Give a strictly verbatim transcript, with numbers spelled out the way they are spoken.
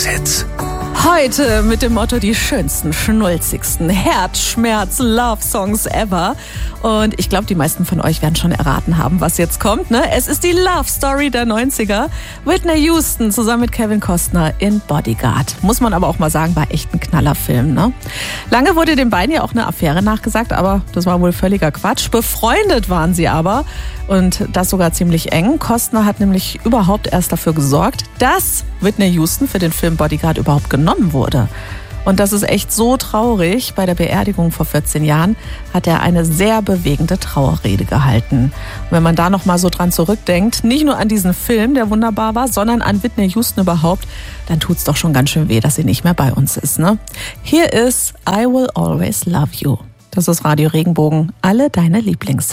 Regenbogeshits. Heute mit dem Motto die schönsten, schnulzigsten Herzschmerz-Love-Songs ever. Und ich glaube, die meisten von euch werden schon erraten haben, was jetzt kommt. Ne? Es ist die Love Story der neunziger. Whitney Houston zusammen mit Kevin Costner in Bodyguard. Muss man aber auch mal sagen, war echt ein Knallerfilm. Ne? Lange wurde den beiden ja auch eine Affäre nachgesagt, aber das war wohl völliger Quatsch. Befreundet waren sie aber und das sogar ziemlich eng. Costner hat nämlich überhaupt erst dafür gesorgt, dass Whitney Houston für den Film Bodyguard überhaupt genommen wurde. Und das ist echt so traurig. Bei der Beerdigung vor vierzehn Jahren hat er eine sehr bewegende Trauerrede gehalten. Und wenn man da noch mal so dran zurückdenkt, nicht nur an diesen Film, der wunderbar war, sondern an Whitney Houston überhaupt, dann tut's doch schon ganz schön weh, dass sie nicht mehr bei uns ist. Ne? Hier ist I Will Always Love You. Das ist Radio Regenbogen, alle deine Lieblings